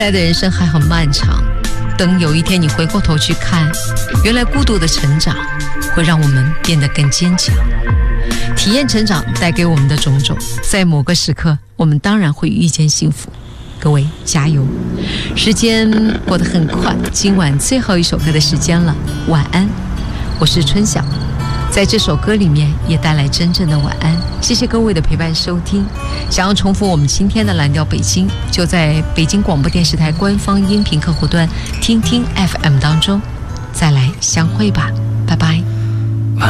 来的人生还很漫长，等有一天你回过头去看，原来孤独的成长会让我们变得更坚强。体验成长带给我们的种种，在某个时刻我们当然会遇见幸福。各位加油！时间过得很快，今晚最后一首歌的时间了，晚安，我是春晓，在这首歌里面也带来真正的晚安。谢谢各位的陪伴收听。想要重复我们今天的蓝调北京，就在北京广播电视台官方音频客户端听听 FM 当中再来相会吧，拜拜。